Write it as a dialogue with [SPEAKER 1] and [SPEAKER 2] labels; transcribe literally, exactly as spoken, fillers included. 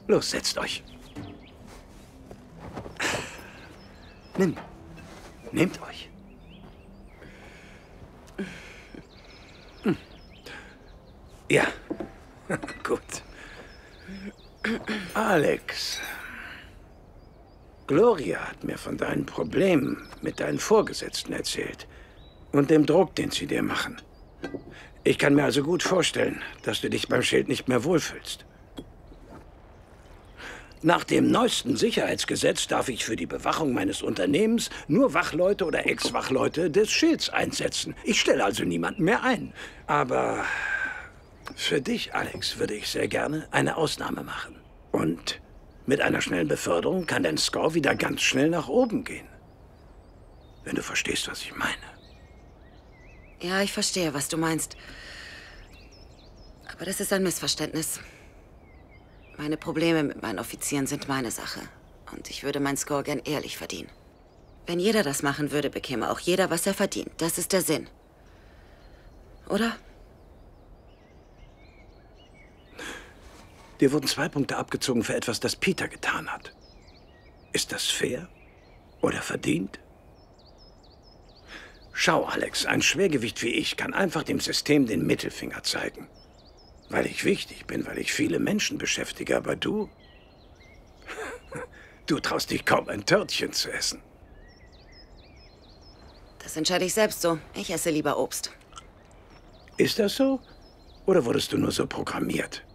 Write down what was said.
[SPEAKER 1] Los, setzt euch. Nimm. Nehmt euch. Hm. Ja. Gut. Alex. Gloria hat mir von deinen Problemen mit deinen Vorgesetzten erzählt. Und dem Druck, den sie dir machen. Ich kann mir also gut vorstellen, dass du dich beim Schild nicht mehr wohlfühlst. Nach dem neuesten Sicherheitsgesetz darf ich für die Bewachung meines Unternehmens nur Wachleute oder Ex-Wachleute des Schilds einsetzen. Ich stelle also niemanden mehr ein. Aber für dich, Alex, würde ich sehr gerne eine Ausnahme machen. Und mit einer schnellen Beförderung kann dein Score wieder ganz schnell nach oben gehen. Wenn du verstehst, was ich meine.
[SPEAKER 2] Ja, ich verstehe, was du meinst. Aber das ist ein Missverständnis. Meine Probleme mit meinen Offizieren sind meine Sache. Und ich würde meinen Score gern ehrlich verdienen. Wenn jeder das machen würde, bekäme auch jeder, was er verdient. Das ist der Sinn. Oder?
[SPEAKER 1] Dir wurden zwei Punkte abgezogen für etwas, das Peter getan hat. Ist das fair? Oder verdient? Schau, Alex, ein Schwergewicht wie ich kann einfach dem System den Mittelfinger zeigen. Weil ich wichtig bin, weil ich viele Menschen beschäftige, aber du... Du traust dich kaum ein Törtchen zu essen.
[SPEAKER 2] Das entscheide ich selbst so. Ich esse lieber Obst.
[SPEAKER 1] Ist das so? Oder wurdest du nur so programmiert?